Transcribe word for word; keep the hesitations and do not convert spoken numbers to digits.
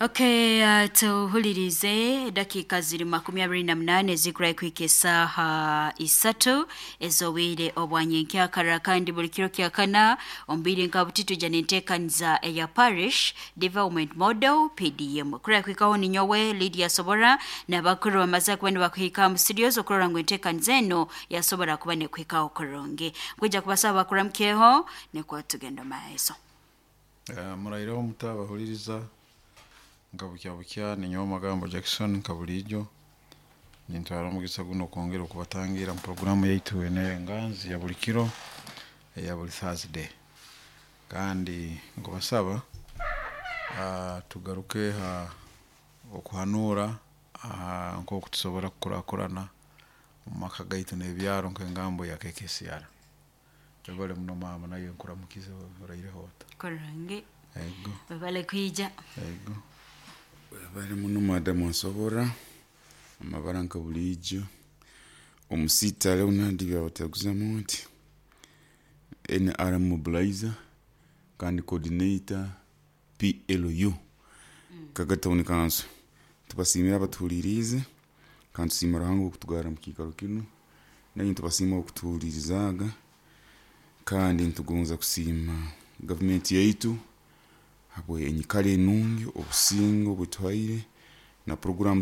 Okay, uh, tuhulirize dakika ziri makumi abiri na munane zigura kwikesa ha isatu ezowire obwanyenke akarara kandi buli kiro kyakana ombiri nka butitu janentekanza eya parish development model P D M kura kwikaho ni nyowe Lydia Sobora na bakuru bamaze kubane bakwika mu studios okurora ngo entekanza eno yasobora kubane kwikaho koronge kujja kubasaba bakuramkeho ne kwa tugenda maeso. Uh, murairo mutaba huliriza ngabukya bukya ni nyo magambo Jackson kabulijo nintwara mugisa guno kongera kubatangira mu programu yaitu ene nganzi ya bulikiro ya buli Thursday kandi ngobasaba uh, tugaruke ha okuhanura uh, nko kutusobora kukurakurana mu maka gaitu nebyaro nkengambo ya K K C R tebale muno mama nayo nkuramukize oraire hota korange ego babale kwija ego bari muno Madam Nsobora amabaranka bulijo omusita leo nandi byabateguza monti N R mobilizer kandi coordinator P L U mm. kagatoni kanso tubasimira abatulirize kandi simara hango kutugara mukikaro kino nanyi tubasima okutulirizaga kandi ntugonza kusima government yaitu habwe enyikale nungi obusingo butwaire na program